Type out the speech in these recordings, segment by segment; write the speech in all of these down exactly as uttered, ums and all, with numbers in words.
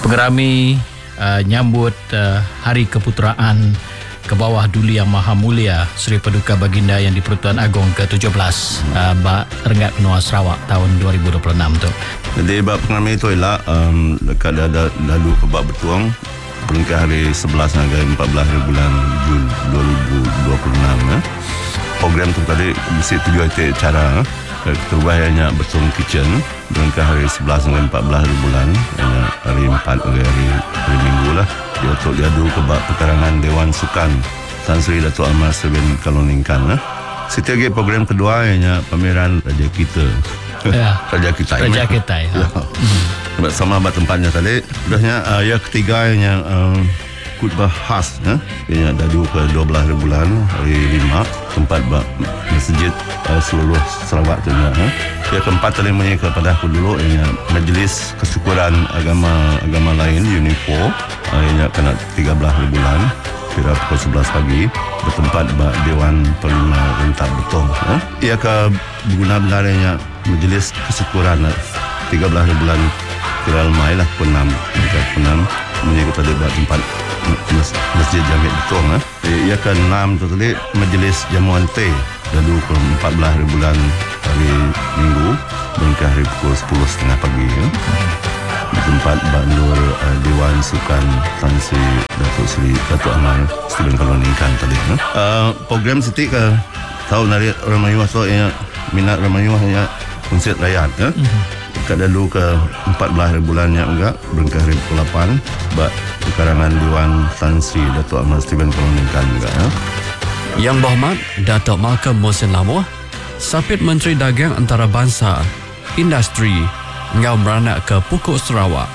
Pengerami uh, nyambut uh, Hari Keputeraan ke bawah Duli Yang Maha Mulia Seri Paduka Baginda Yang di-Pertuan Agong ke tujuh belas uh, Bak Renggat Benua Sarawak tahun dua ribu dua puluh enam tu. Jadi bab pengerami itu ialah um, dekat dah lalu ke bab bertuang peringkat hari sebelas hingga empat belas bulan Jun dua ribu dua puluh enam. Eh. Program tu tadi mesti tujuh itu cara terubahnya bertuang kitchen peringkat hari sebelas hingga empat belas bulan hari empat hingga hari, hari minggu lah. Dia untuk jadu ke bab pekarangan Dewan Sukan Tan Sri Datuk Amar Sri bin Kaloningkan. Eh. Setiap lagi program kedua ianya pameran Raja Kita. Ya. Raja Kita. Raja Kita. Ya. Hmm. Sama abad tempatnya tadi. Udahnya uh, yang ketiga yang uh, khutbah khas. Eh. Yang dadu ke dua belas bulan hari lima tempat bab masjid uh, seluruh Sarawak tu. Eh. Yang keempat tadi menyai kepada aku dulu yang Majlis Kesyukuran Agama Agama Lain UNIFO uh, yang kena tiga belas bulan kira pukul sebelas pagi bertempat bak Dewan Panglima Rentak Betong. Eh. Ia ke berguna benarnya Majlis Kesyukuran tiga belas bulan kira lemai lah pukul enam pukul enam menyai kepada bak tempat Masjid Jamik Betong. Eh. Ia ke enam tu tadi Majlis Jamuan Teh lalu ke empat belas bulan hari Minggu berangkat hari pukul sepuluh tiga puluh pagi. Ya. Di tempat Bak Nur uh, Dewan Sukan Tan Sri Datuk Sri Datuk Amar Sri bin Kaloningkan tadi. Ya. Uh, program Siti ke tahu dari orang Melayu atau yang minat orang Melayu hanya konsert rakyat. Ya. Dekat lalu ke empat belas bulan yang enggak berangkat hari pukul lapan Bak pekarangan Dewan Tan Sri Datuk Amar Sri bin Kaloningkan juga. Ya. Yang Berhormat Datuk Malcolm Mohsin Lamoh, Sapit Menteri Dagang Antarabangsa, Industri, ngau beranak ke Pokok Sarawak.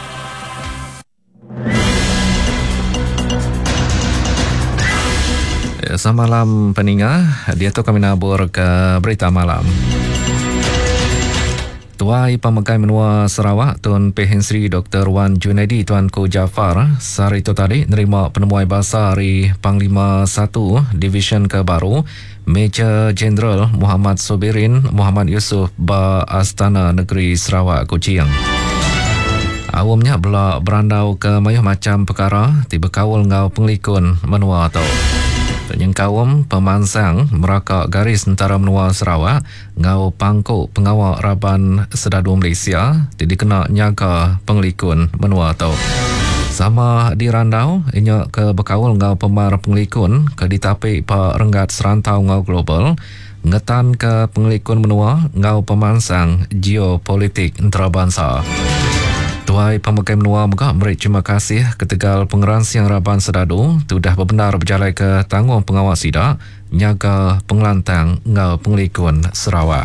Selamat malam pendengar, dia tu kami nabur ke berita malam. Tuai Pemegai Menua Sarawak Tun Pehin Sri Doktor Wan Junaidi Tuanku Jafar sehari itu tadi nerima penemuan bahasa hari Panglima satu Division Kebaru Major Jeneral Muhammad Sobirin Muhammad Yusof ba Astana Negeri Sarawak Kuching. Awamnya bela berandau ke mayuh macam perkara tiba kawal ngau penglikun menua tau. Yang kawam pemansang merakak garis tentara menua Sarawak ngau pangkuk pengawal Raban Sedadu Malaysia tidak kena nyaga penglikun menua tau. Sama di randau inya ke bekawal ngau pemar penglikun ke ditapik pa renggat serantau ngau global ngetan ke penglikun menua ngau pemansang geopolitik antarabangsa. Tuai Pemegai Menua Megah beri terima kasih ketegal pengeransiang Raban Sedadu sudah benar berjalan ke tanggung pengawal sidak nyaga pengelantang ngau penglikun Sarawak.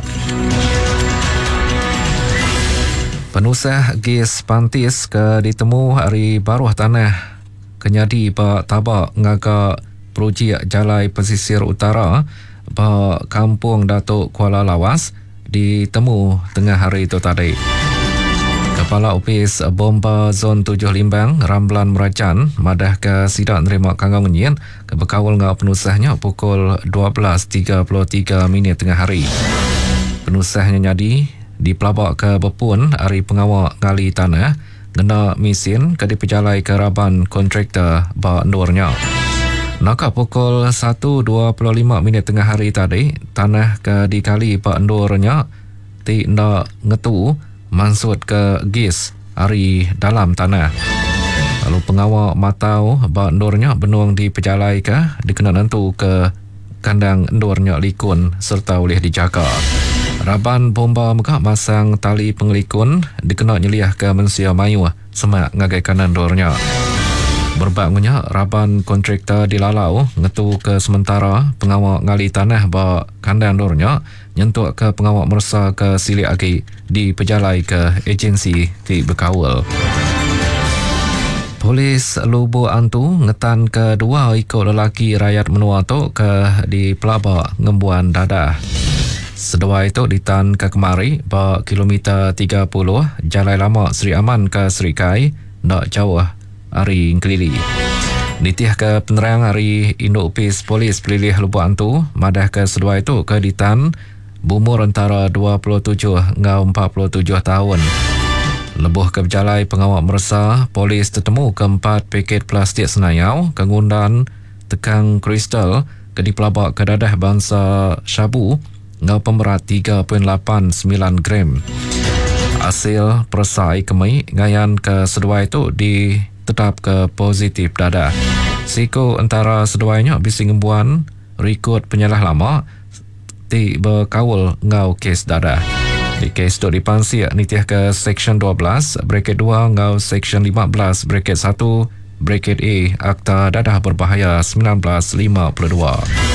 Penusah Gis Pantis ke ditemu hari baruh tanah kenyadi pa tabak ngaga projek Jalai Pesisir Utara pa Kampung Datuk Kuala Lawas ditemu tengah hari itu tadi. Kepala Opis Bomba Zon tujuh Limbang Ramlan Meracan madah ke sidak nerima kanggang nyin ke bekawal ngau penusahnya pukul dua belas tiga puluh tiga minit tengah hari. Penusahnya nyadi di pelabak ke Bepun hari pengawal ngali tanah ngena misin ke dipejalai ke Raban kontraktor ba Nurnya. Naka pukul satu dua puluh lima minit tengah hari tadi tanah ke dikali ba Nurnya ti nda ngetu mansut ke gis hari dalam tanah. Lalu pengawal matau bak endurnya benuang di pejalai ke dikena nentu ke kandang endurnya likun serta boleh dijaga. Raban bomba megah masang tali penglikun dikena nyeliah ke mensia mayu semak ngagai kanan endurnya. Berbagunya Raban kontraktor dilalau ngetu ke sementara pengawal ngali tanah bak kandang endurnya nyentuk ke pengawal mersa ke silik agi di pejalai ke agensi di Bekawal. Polis Lubu Antu ngetan ke dua ikut lelaki rakyat menua tu ke di pelabak ngembuan dadah. Sedua itu ditan ke kemari ba kilometer tiga puluh Jalan Lama Seri Aman ke Seri Kai nak jauh hari kelili. Nitih ke penerang hari Induk Upis Polis Pelilih Lubu Antu madah ke sedua itu ke ditan berumur antara dua puluh tujuh hingga empat puluh tujuh tahun. Lebuh ke berjalai pengawal merasa, polis tertemu keempat paket plastik senayau, kengundan, tekang kristal, ke di pelabak kedadah bangsa syabu, ngau pemerat tiga perpuluhan lapan sembilan gram. Hasil persai kemai ngayan ke seduai itu ditetap ke positif dadah. Siko antara seduainya bising embuan, rekod penyalah lama, ti berkawal ngau kes dadah. Di kes itu dipansir nitiah ke Seksyen dua belas, bracket dua ngau Seksyen lima belas, bracket satu, bracket A, Akta Dadah Berbahaya sembilan belas lima puluh dua.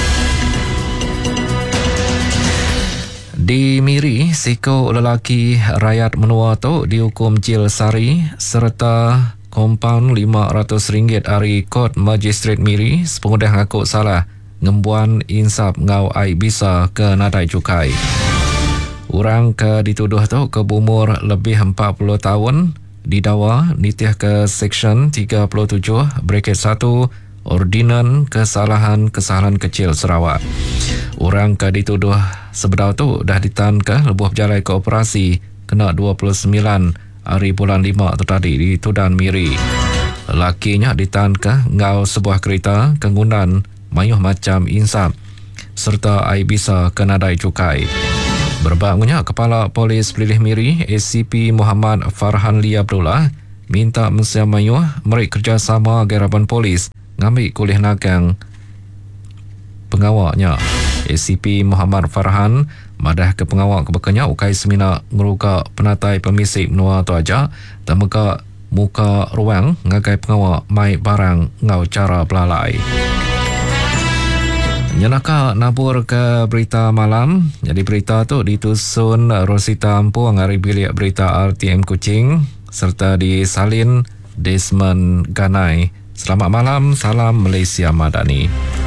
Di Miri, siko lelaki rakyat menua tu dihukum jil sari serta kompaun lima ratus ringgit dari Kod Magistrat Miri sepengudah ngaku salah ngembuan insap ngau ai bisa ke nadai cukai. Orang ke dituduh tu ke umur lebih empat puluh tahun didakwa nitiah ke Seksyen tiga puluh tujuh bracket satu Ordinan Kesalahan-Kesalahan Kecil Sarawak. Orang ke dituduh sebedau tu dah ditahan ke lebuh berjalai ke operasi kena dua puluh sembilan hari bulan lima tu tadi di Tudan Miri. Lakinya ditahan ke ngau sebuah kereta kengunan mayuh macam insap serta ai bisa ke nadai cukai. Berbangunnya Kepala Polis Pelilih Miri A C P Muhammad Farhan Lee Abdullah minta Mesia Mayuh merik kerjasama garapan polis ngambil kuliah nagang pengawalnya. A C P Muhammad Farhan madah ke pengawal kebekanya ukai semina ngeruka penatai pemisik menua tu aja dan muka muka ruang ngagai pengawal mai barang ngau cara belalai. Nyenaka nabur ke berita malam. Jadi berita tu ditusun Rosita Ampuang dari bilik berita R T M Kuching serta disalin Desmond Ganai. Selamat malam, salam Malaysia Madani.